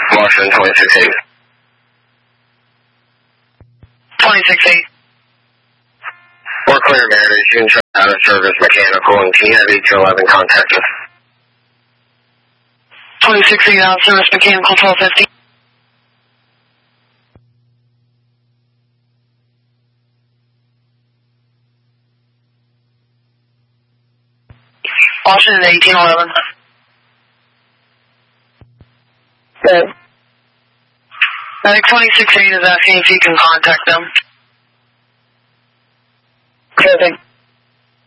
Washington 26-8. 26-8. We're clear, Meredith. You can shut out of service mechanical, and can you have 8-11 contact us? 26-8 out of service mechanical 1250. Washington 1811. Good. Medic 26-8 is asking if you can contact them. Perfect.